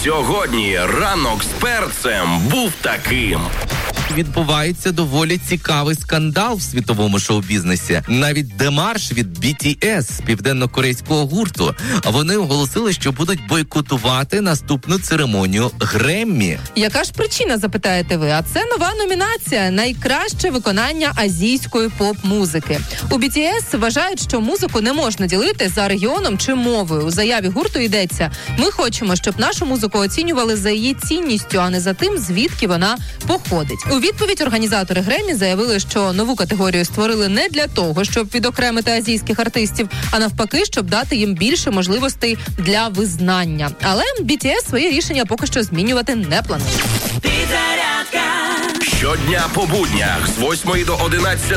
Сьогодні ранок з перцем був таким. Відбувається доволі цікавий скандал в світовому шоу-бізнесі. Навіть демарш від BTS, південно-корейського гурту. Вони оголосили, що будуть бойкотувати наступну церемонію Греммі. Яка ж причина, запитаєте ви? А це нова номінація «Найкраще виконання азійської поп-музики». У BTS вважають, що музику не можна ділити за регіоном чи мовою. У заяві гурту йдеться: «Ми хочемо, щоб нашу музику оцінювали за її цінністю, а не за тим, звідки вона походить». У відповідь організатори Греммі заявили, що нову категорію створили не для того, щоб відокремити азійських артистів, а навпаки, щоб дати їм більше можливостей для визнання. Але BTS своє рішення поки що змінювати не планує. Щодня по буднях з 8 до 11